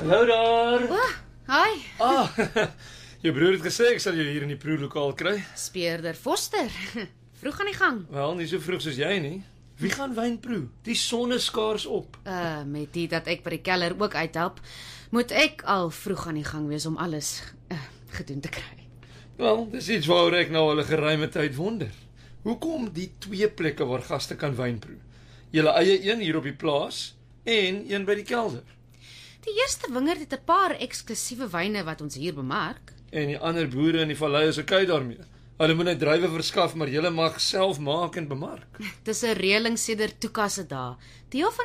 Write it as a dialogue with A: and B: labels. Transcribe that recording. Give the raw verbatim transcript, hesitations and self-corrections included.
A: Hallo daar.
B: Oh, hi,
A: Ah, jou broer het gesê ek sal jou hier in die proelokaal kry.
B: Speurder Foster. Vroeg aan die gang.
A: Wel, nie so vroeg soos jy nie. Wie gaan wyn proe? Die son is skaars op.
B: Uh, met die dat ek by die keller ook uithelp, moet ek al vroeg aan die gang wees om alles uh, gedoen te kry.
A: Wel, dis iets waaroor ek nou al 'n geruime tyd wonder. Hoekom die twee plekke waar gaste kan wyn proe? Julle eie een hier op die plaas en een by die kelder.
B: Die eerste wingerd het 'n paar eksklusiewe wyne wat ons hier bemark.
A: En die ander boere in die vallei is okay daarmee. Hulle moet net druiwe verskaf, maar julle mag self maak en bemark.
B: Dis 'n reëling sedert Tuka se dae. Deel van